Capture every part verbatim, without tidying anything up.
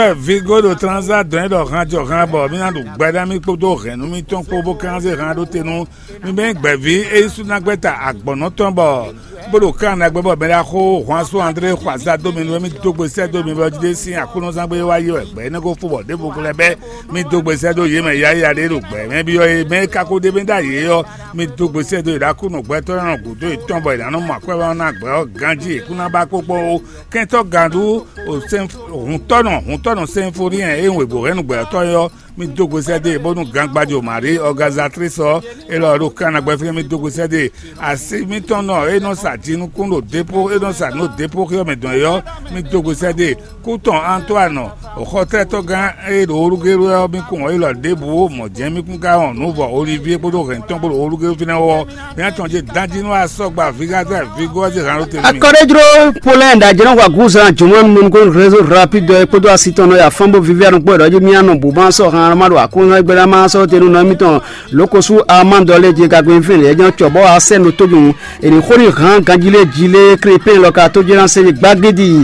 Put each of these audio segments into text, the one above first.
Vigo do transat do do ranjo rabo mi na do gbada mi po do renu mi ton po bo kanze rando tenu mi ben gbevi e su na gbeta agbono ton bo bodo kan na gbebo be la ko Juanso André Kwaza do mi no mi do gbese do mi bo jide sin akuno san gbe wa yo egbe na go football de bo klebe mi do gbese do ye me ya ya de do gbe me bi yo me ka ko de ben da ye yo mi do gbese do ida kuno gbe to ran go do iton bo ida no ma kwe wa na gbe o ganji kuna ba popo ken to gandu o sen hun tono hun tono sen fori en e we bo renu gbe to yo mi dogo sede bonu gangbajo mari organisatrice e lo ro kan agbe fi mi dogo sede asi mi tono e no sa tinu kundo depo e no sa no depo ki o me don yo mi dogo sede kuton Antoine o hotel to gan e ro orugero mi kun e lo debu mo je mi kun ka on no vo Olivier bodo renton bodo orugero fi na wo mi aton je danjinu asogba vigata vigo je ran rote mi akoredro Poland ajeno kwa guza jumon mun kun réseau rapide podo asitono ya fambo viviano bodo je mi anu buban so amado akun gbera ma so tenu na miton lokosu amandole je ka gbe fin le jan chobo asenu tojun eri khori ran ganjile jile crepin lo ka to jiran se gbagedi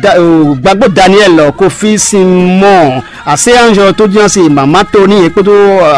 gbagbo Daniel Kofi Simon ase anjo to jiran se mama Tony epodo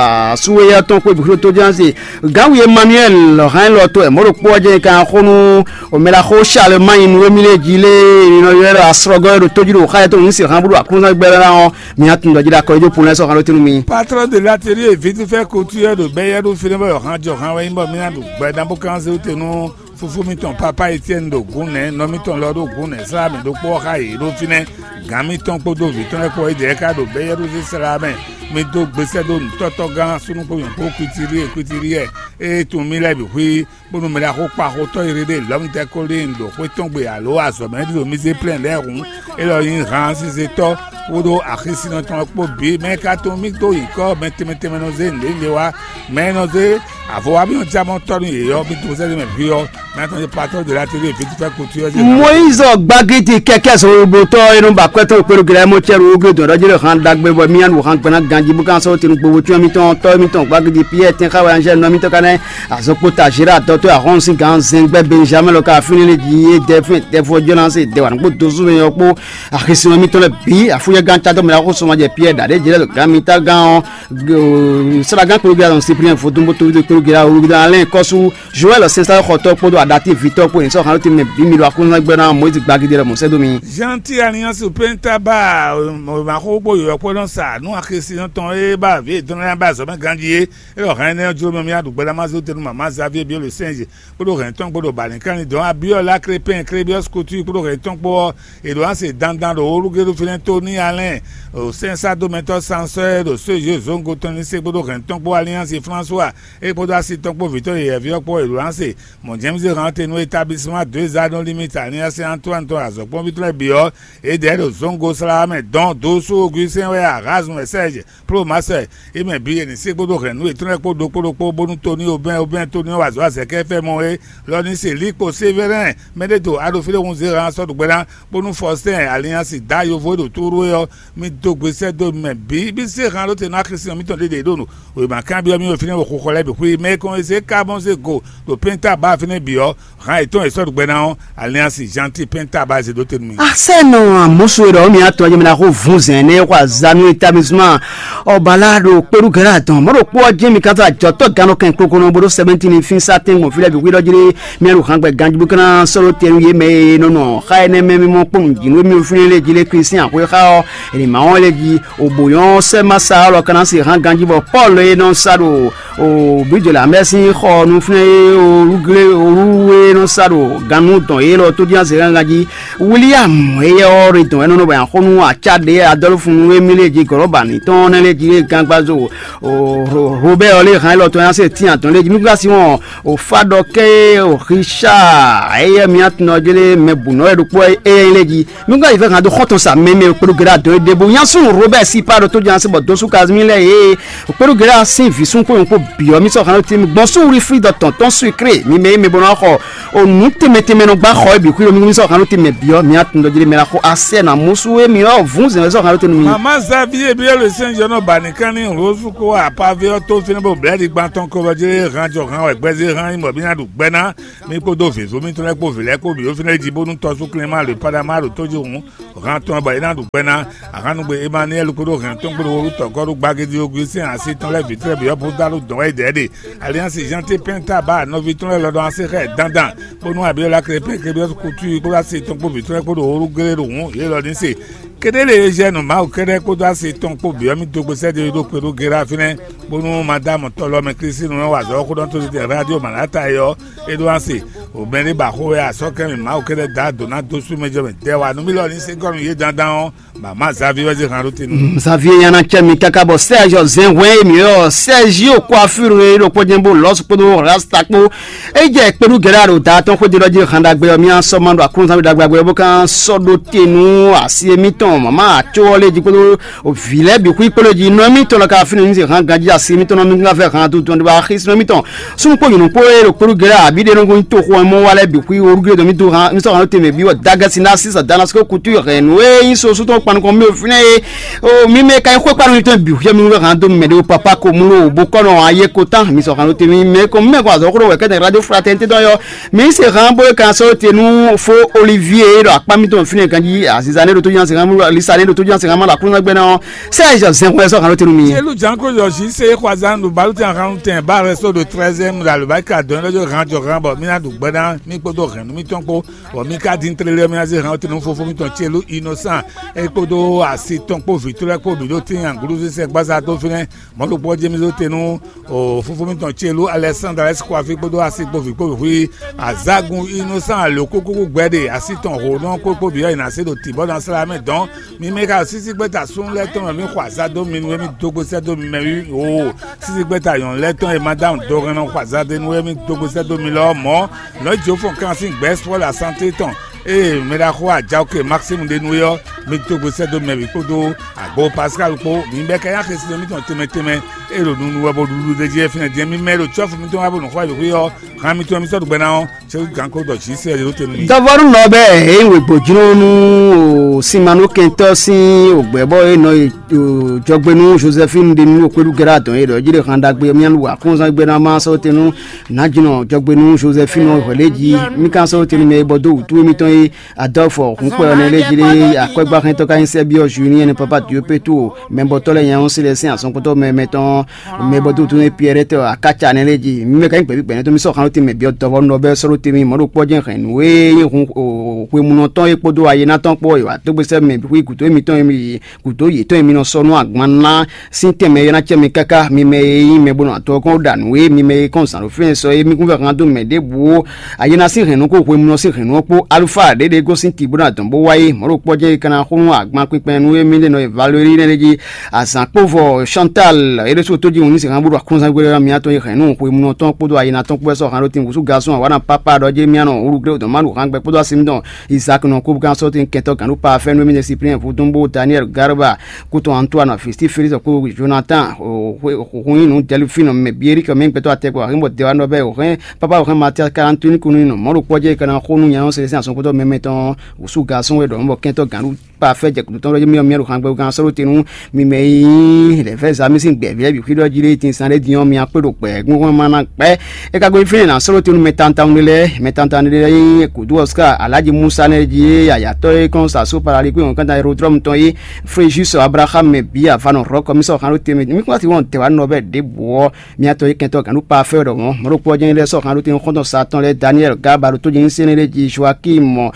suwe ton ko bi to jiran se gawi Emmanuel ran lo to e mo ro po je ka khonu o mela kho Charlemagne no mile jile no yero asrogo to jiro kha to nsi ran buru akun gbera ran mi atun do jira ko jo pour l'instant ran patron de l'atelier vite fait couture de Bayero finalement ranjo ranwa imbo mi na do gba bo kan se tenu fufu mi ton papa Etienne do gune no mi ton lodo gune sa mi do po ka yi do fine gami ton po do viton ko e de ka do Bayero se sera ben mi do gbese do toto gan sunu ko yon po kutiri kutiri e tun mi la bi wi bonu mi la ko pa ko to irede lom te ko le ndo ko ton gbe alo aso me do mi se plein l'air un e lo yin ran si se to wodo akhisi no ton po bi me ka to mi to iko mete mete menoze le wa menoze avo abi on jamon to ni yo bi to se me bi yo maintenant le patron de la télé vite fait couture Moïse Gbagidi keke so boto inu ba kweto pelu gele mo cheru oge do rojire han dagbe bo mi anu han gbana ganji bu kan so tinu gbowo tu mi ton to mi ton Gbagidi Pierre tin ka wa angel no mi to kan azopo tajira to to aron sin kan zengbe Benjamin lo ka fini le ji de fin de fo violence de wa ngo dozu mi yo po akhisi no mi to le bi afuye gan ta do mi la ko so ma je Pierre dade jire lo gan mi ta gan sala gan pelu gele on Cyprien fo dumbo to pelu gele o gele Alain Kosu Joël Saint-Star khoto po do adati Victor pour so kan tim bi mi lo akun gbera Moïse Gbagidi le mo se do mi gentil alliance pentaba ma ko bo yo po don sa nu akhisi no ton e ba vie don na ba so me ganjie e lo kan ne jo mi adu gbera ma so tenu mama Xavier bio le singe bodo ren ton bodo balen kan don Abiola Crépin Crébios Couture bodo ren ton po e do se dandan do orugero filin Tony Alain au Saint-Sado mentor censeur de ce jeu zongo Tony se bodo ren ton po alliance François et bodo asi ton po Victor et Vieux po e do lancer mon James rentre no établissement deux ans limite alliance Antoine to azo po Victor bio et de zongo salame don doso Augustin we Erasme message pro master et me bien ni se bodo ren no e ton po do po po bonu Tony Aubin Aubin Tony wazo se ke fait mon e lo ni se liko Séverin medeto adofile on zera so do gbera bonu Faustin alliance dayo vodo turu yo mi do gbese do me bi bi se ran lo te na Christian mi ton de do no we ma kan bi o mi o fini o kokole bi wi me kon se carbon se go do penta ba fini bi o ran eton e so do gbera on alliance gentil penta ba se do te mi ah c'est non muso ro mi ato je mi na ko vunzen ne kwa zanu établissement o balado peru garaton mo ro po je mi kata joto gano ken koko no bodo seventeen fin satin mo file bi wi do jire mi ru kan gbe ganji bu kana solo teru ye me no no kha ene me mi mo pon jinu mi file le jile Christian ko kha o ele ma on le ji oboyon se masa lo kana si ran ganji bo Paul e non sado o bi de la merci kho nu file o rugle o ruwe non sado ganu ton e lo to dia se ran ganji William e yo ri ton e no ba khonu a chade Adolphe Emile ji goroba ni ton le ji gangbazo o Robert ole ran lo to yan se ti an ton le ji mi gba si won o Fadoke o Richard e mi atno jele me buno e dupo e leji mi gba ife kan do khoton sa me me progrès de de bo yan sun Robert si pa do to jan se bo do su kazmi le e progrès sin fi sun ko ko bio mi so kan ti gbon so ri free dot ton sucré mi me me bona ko onu teme teme no gba ko bi ku mi so kan ti me bio mi atun do jiri me la ko ase na musu e mi o vun se so kan ti mi Mama Xavier bi le senjo no banikan ni rozu ko apave to fini bo bledi gban ton ko jiri ranjo ran egbezi ran mo bi na du gbena mi ko do fi so mi tun le ko fi le ko bi o fini di bo nu to su clean ma le pada ma ro toju hun ran ton ba ina du gbena aranu gbe Emmanuel ko do ran ton gbo oru to ko ru gbagedi ogun si an si ton le vitre bi o bo dalu don e dede alliance janté penta ba no vitre le do an se re dandan bo nu abi la crepe que bi o ko tu ko la si ton ko vitre ko do oru gere ro hun ye lo ni se kedele jeune ma o kede ko do si ton ko bi o mi to gbe se de do pe do gera fine bo nu madame tolo me Christine no wa zo ko don to de radio manata yo e do an se o beni ba ko ya so ke mi ma o kede da dona do su mejo me de wa no mi lo ni se ko ye dandan Mama Xavier waje kan route nu Xavier yana chemi kakabo Serge Zenwe mi o Serge o coiffure ro po jembo los po do rasta po e je peru geraro da ton ko de loje kan dagbe mi an so mando akun sabi dagbe bo kan so do tenu asi mi ton mama to le ji po o vile bi ku ipoloji no mi to la ka fini ni se kan gaji asi mi ton no mi ga fe kan tu ton ba khis no mi ton sun po yinu po e ro peru gera bi de no ko to ko mo wale bi ku oruge do mi to mi so kan teme bi o daga sinasi sa dana sko couture renwe yin so so ton pan ko mi o fini o mi me kan ko pa no ton bi o mi we kan do me de papa ko mu lo bo ko no aye ko tan mi so kan teme me ko me ko azo ko we ka de radio fraternité don yo mi se kan bo kan so tenu fo Olivier ro apa mi ton fini kan ji azizane do to jan se kan mu lisane do to jan se kan ma la kun gbe na Serge Zenwe so kan tenu mi Chez lu janko yo si se kwazan du balu tan kan ten ba resto de treizième dans le bac don le ranjo rambo mi na du gbada mi ko do ren mi ton ko o mi ka din trele mi na se ran tenu fofo mi ton chelu innocent e ko do asi ton po vitre ko bi do tin anguru se gbaza to fine mo lo po je mi do tenu o fofo mi ton chelu Alexandre es ko afi ko do asi po vi ko vi azagun innocent le koko gbede asi ton ro don ko ko bi ina se do ti bo dans la me don mi me ka sisi gbeta sun le ton mi kwaza do mi mi dogo se do mi mi o sisi gbeta yon le ton e madame do ran kwaza de nu mi dogo se do mi lo mo lo jo fon kan sin best pour la santé ton e me la ko aja ke maximum de nu yo mi dogo se do mi ko do agbo Pascal ko mi be ka ya ke si mi ton teme teme e ro nu nu bo du de je fin de mi me ro chof mi ton abo no ko yo kan mi ton mi so do gbena o se kan ko do chi se ro teme Davar no be e we gbojinu nu simanu kento sin ogbebo e no jogbenu Josephine de nu ko gera ton e do jire kan dagbe mi an wa kun san gbe na ma so tenu na jino jogbenu Josephine o leji mi kan so tenu me bodo tu mi ton e adofo kun pe on leji akwegba kan to kan se bi o juni ne papa tu pe tu me botole yan on se laisser en son poto me meton me bodo tu e pierre to akacha ne leji mi me kan pe pe ne to mi so kan ti me bi o Davar no be so ti mi mo ro poje kan we o pe mu no ton e podo aye na ton po wa to gbe se me bi ku to mi ton mi ku to ye ton mi no so no agman na sin teme na chemi kaka mi me me bono to ko dan we mi me konsan lo fin so e mi kun kan do me de bu aye na sin ren ko ko mu no sin ren po alpha de de go sin ti bono don bo waye mo ro poje kana ko agman pinpin we mi le no Valerie ne ji asan povo Chantal e de so to ji oni se kan bo kun san gbe mi ato ren no ko mu no ton po do aye na ton po so kan lo tin ku su garçon wa na papa do je mi ano uru gre do manu kan gbe po do sim don Isaac no ko kan so tin kento kan pa fe no mi ne Cyprien fu dombo Daniel Garba kuto Antoine Fisti Félix ko Jonathan o ko inu Delphine me bieri ko men peto ate ko rimbo de wano be o ren papa o ren Mathias quarante ko inu mo ro poje kana ko nu yan se se son ko do memeton o su garçon we do mo kento kan pa fe je ko ton ro mi mi ro kan gbe kan so tinu mi me le fe za mi sin gbe bi bi do jire tin san le dion mi apedo pe gun ma na pe e ka go fin na so tinu metanta unile metanta unile ko du Oscar Alhaji Musa ne ji ayato e kon sa so para li ko kan da aerodrome ton yi Fréjus Abraham me bi afano ro komiso kan lo temi mi ko ti won te wa no be de bo mi ato ikento kan lo pa fe do mo mo ro po je le so kan lo tin kon sa ton le Daniel Gabaro to jin sene le ji Joachim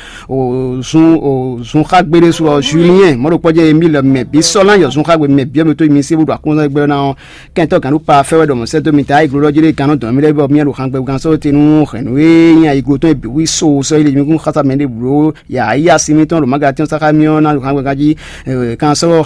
o sun o sun khagbere so Julien mo ro po je Emile me bi Solan yo sun khagbe me bi me to mi se bu akun sa gbe na kento kan lo pa fe do mo se to mi ta iglo lo jire kan do mi le bo mi lo kan gbe kan so tinu renwe yan iglo to bi wi so so ile mi kun khata me de bro ya ya simi ton lo magati sa camion na lo kan gbe kan ji kan so kan lo ti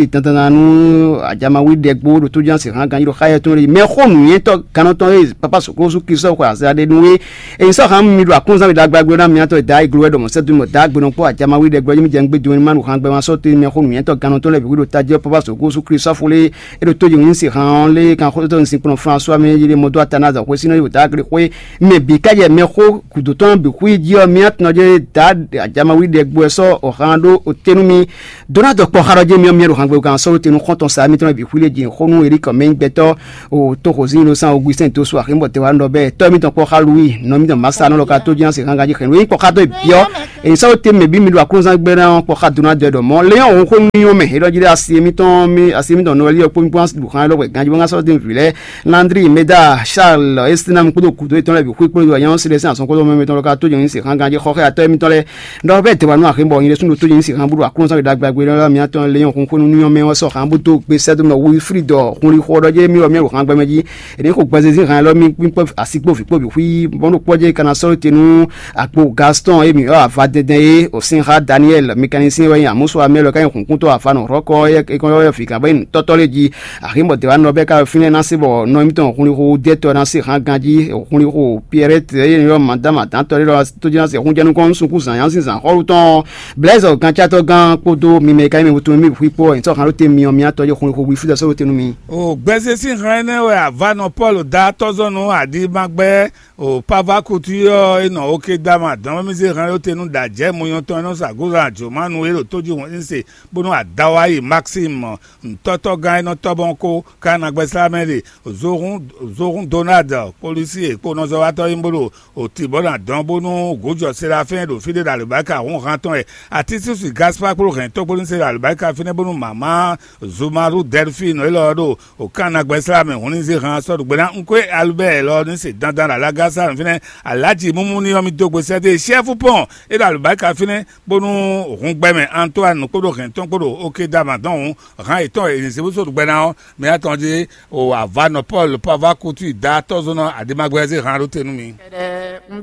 si tantananu ajamawi degbo do to jansi ran ganjiro khaya to ri me khonu yen to kanoton e papa soko su kiso kwa sa de nuwe e so han mi do akunza mi dagbagbe na mi ato da igro do mo se du mo dagbe no po ajamawi degbo mi je ngbe du manu kan gbe ma so te me khonu yen to kanoton le bi do taje papa soko su kiso fule e do to yin si ran le kan kho to nsin pour François me yele mo do atanaza ko sino yo dagre ko me bi kaje me kho ku do ton bi ku ji o mi atno je da ajamawi degbo so o rando o tenumi dona do po haraje mi o mi ro kan gbe kan so te no konton sa mi ton bi ku le ji khonu eri ko men beto o to ko zino san Augustin to so arimbo te wando be to mi ton po halui no mi ton masa no lo ka to jan se kan gaji khenwe po ka do bio e so te me bi mi do akunza gbe na po ka dona de do mo le on ko mi o me e do jire asi mi ton mi asi mi don no le po mi point du kan lo we gaji bon so de vile Landry Meda Charles Estinam kudo kudo ton le bi ku ku do yan se le san son ko do me ton lo ka to jan se kan gaji kho to mi ton le do be te wa no arimbo yin le sun to jan se kan bu do akunza da gba gbe la mi aton le on ko ko nu mi o so kan bu to pe se do no wi free do kun ri kho do je mi o mi ro kan gbe meji e ko gba se kan lo mi pin po asipo fi po bi wi bon do poje kana so tenu apo Gaston e mi o afa deden e o Sinha Daniel mécanicien wa amuso amelo kan kun kun to afa no roko e ko yo fi kan ben totoleji arimbo te wa no be ka fine na se bo no mi ton kun ri ko de to na se kan ganji kun ri ko Pierrette e yo madame tan to ri to jina se kun jenu kon sun ku san yan sin san ho ton Blaise kan cha to gan kodo mi me kan mi to mi wi po en to kan lo te mi o mi ato je kun ko wi fi da so tenu mi o gbese sin kan ne we avano Paul da tozonu adi magbe o pava kutuyo ina oke dama dan mi se kan lo tenu da je mo yan ton no sagoza jo manu ero toju won nse bonu adawai Maxime toto gan no tobon ko kan agbesa mele zorun zorun Donald policier ko no zo ato imbolo o ti bona dan bonu gojo Serafin do fide da le baka won ranton e ati si Gaspard ko ren to bonu se da le baka fine bonu mama Zumaru Delphine lo do o kan agbesa me won nse ran so do gbena nko Albert lo nse dandan la lagasa fine alaji mumu ni omi dogbo se de chef pon e da le baka fine bonu run gbeme Antoine ko do ren ton ko do oke dama don ran eton e nse bo so do gbena me atondé o avano Paul pava kutu da tozono adimagweze ran ro tenu mi